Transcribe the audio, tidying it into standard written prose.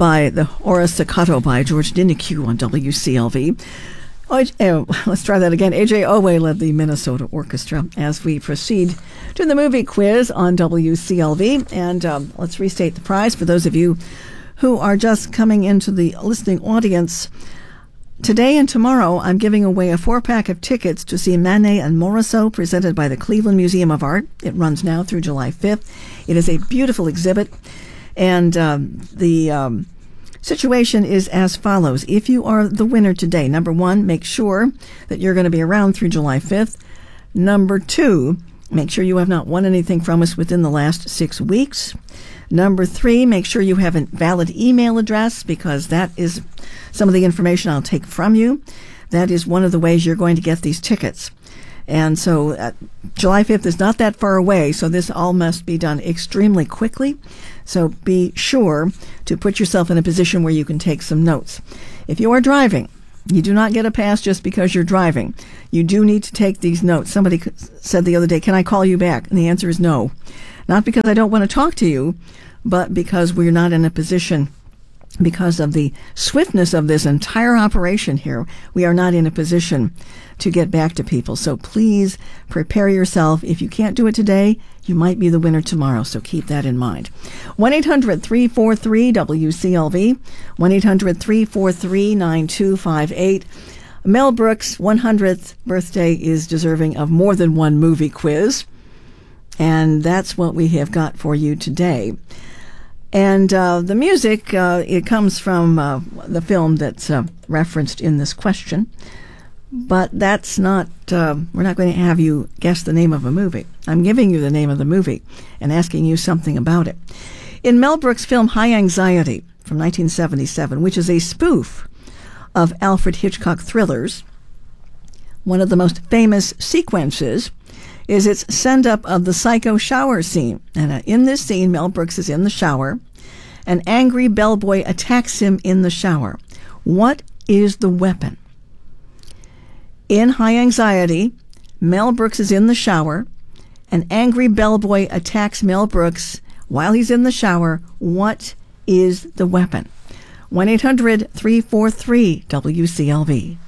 by the Ora Staccato by George Dinicu on WCLV. Let's try that again. A.J. Owe led the Minnesota Orchestra as we proceed to the movie quiz on WCLV. And let's restate the prize for those of you who are just coming into the listening audience. Today and tomorrow, I'm giving away a 4-pack of tickets to see Manet and Morisot presented by the Cleveland Museum of Art. It runs now through July 5th. It is a beautiful exhibit. And the situation is as follows. If you are the winner today, number 1, make sure that you're going to be around through July 5th. Number 2, make sure you have not won anything from us within the last 6 weeks. Number 3, make sure you have a valid email address, because that is some of the information I'll take from you. That is one of the ways you're going to get these tickets. And so July 5th is not that far away, so this all must be done extremely quickly. So be sure to put yourself in a position where you can take some notes. If you are driving, you do not get a pass just because you're driving. You do need to take these notes. Somebody said the other day, can I call you back? And the answer is no. Not because I don't want to talk to you, but because we're not in a position, because of the swiftness of this entire operation here, we are not in a position to get back to people. So please prepare yourself. If you can't do it today, you might be the winner tomorrow. So keep that in mind. 1-800-343-WCLV, 1-800-343-9258. Mel Brooks' 100th birthday is deserving of more than one movie quiz. And that's what we have got for you today. And the music, it comes from the film that's referenced in this question. But that's not, we're not going to have you guess the name of a movie. I'm giving you the name of the movie and asking you something about it. In Mel Brooks' film High Anxiety from 1977, which is a spoof of Alfred Hitchcock thrillers, one of the most famous sequences is its send-up of the Psycho shower scene. And in this scene, Mel Brooks is in the shower. An angry bellboy attacks him in the shower. What is the weapon? In High Anxiety, Mel Brooks is in the shower. An angry bellboy attacks Mel Brooks while he's in the shower. What is the weapon? 1-800-343-WCLV.